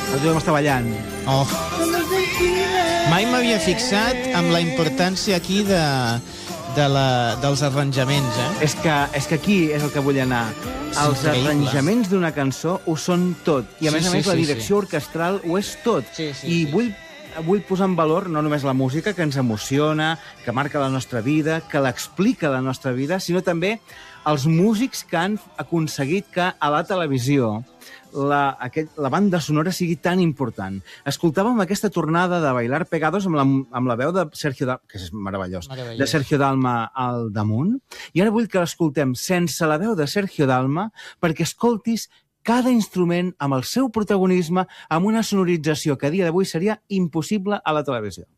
Però tothom està ballant. Oh. Mai m'havia fixat amb la importància aquí dels arranjaments, eh? És que aquí és el que vull anar. Els increïble. arranjaments d'una cançó ho són tot. I a Sí, més a sí, més la sí, direcció orquestral ho és tot. Sí, sí, I sí. vull posar en valor no només la música, que ens emociona, que marca la nostra vida, que l'explica la nostra vida, sinó també els músics que han aconseguit que a la televisió la banda sonora sigui tan important. Escoltàvem aquesta tornada de Bailar Pegados amb la veu de Sergio Dalma, que és meravellós, de Sergio Dalma al damunt, i ara vull que l'escoltem sense la veu de Sergio Dalma perquè escoltis cada instrument amb el seu protagonisme, amb una sonorització que a dia d'avui seria impossible a la televisió.